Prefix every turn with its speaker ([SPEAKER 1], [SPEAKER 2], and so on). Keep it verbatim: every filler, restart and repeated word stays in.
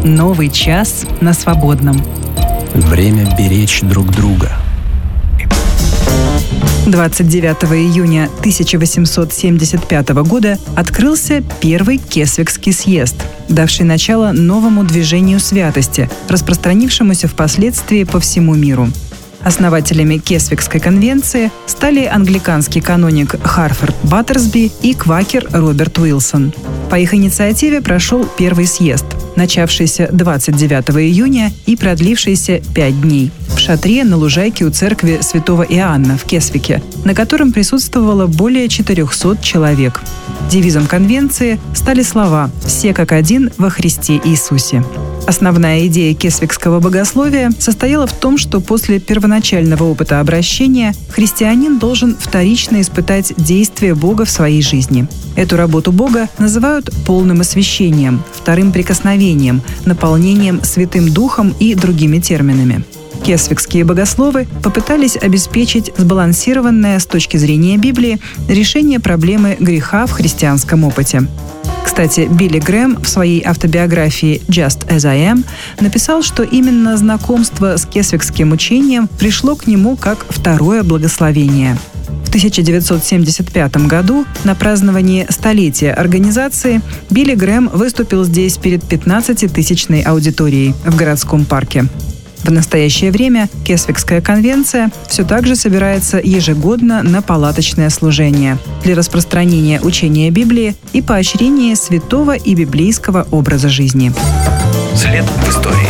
[SPEAKER 1] Новый час на свободном.
[SPEAKER 2] Время беречь друг друга.
[SPEAKER 1] двадцать девятого июня тысяча восемьсот семьдесят пятого года открылся Первый Кесвикский съезд, давший начало новому движению святости, распространившемуся впоследствии по всему миру. Основателями Кесвикской конвенции стали англиканский каноник Харфорд Баттерсби и квакер Роберт Уилсон. По их инициативе прошел Первый съезд, начавшийся двадцать девятого июня и продлившийся пять дней, в шатре на лужайке у церкви святого Иоанна в Кесвике, на котором присутствовало более четырехсот человек. Девизом конвенции стали слова «Все как один во Христе Иисусе». Основная идея кесвикского богословия состояла в том, что после первоначального опыта обращения христианин должен вторично испытать действие Бога в своей жизни. Эту работу Бога называют полным освящением, вторым прикосновением, наполнением Святым Духом и другими терминами. Кесвикские богословы попытались обеспечить сбалансированное с точки зрения Библии решение проблемы греха в христианском опыте. Кстати, Билли Грэм в своей автобиографии «Just as I am» написал, что именно знакомство с кесвикским учением пришло к нему как второе благословение. В тысяча девятьсот семьдесят пятом году на праздновании столетия организации Билли Грэм выступил здесь перед пятнадцатитысячной аудиторией в городском парке. В настоящее время Кесвикская конвенция все так же собирается ежегодно на палаточное служение для распространения учения Библии и поощрения святого и библейского образа жизни.
[SPEAKER 2] След в истории.